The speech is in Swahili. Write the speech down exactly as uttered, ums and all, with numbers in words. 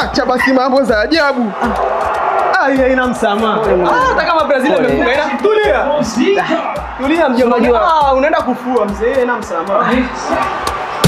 Acha basi mambo za ajabu. Ah, haina msamaha. Ah, hata kama Brazil imefunga ina tulia. Tulia mjomba. Ah, unaenda kufua mzee, haina msamaha.